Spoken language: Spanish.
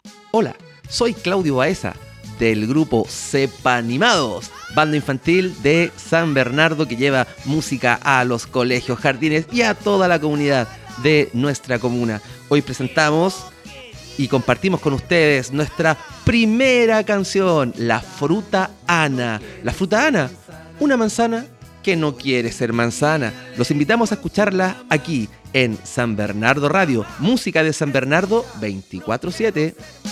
Hola, soy Claudio Baeza, del grupo Cepa Animados, banda infantil de San Bernardo que lleva música a los colegios, jardines y a toda la comunidad de nuestra comuna. Hoy presentamos y compartimos con ustedes nuestra primera canción, La Fruta Ana. La Fruta Ana, una manzana que no quiere ser manzana. Los invitamos a escucharla aquí en San Bernardo Radio, música de San Bernardo 24/7.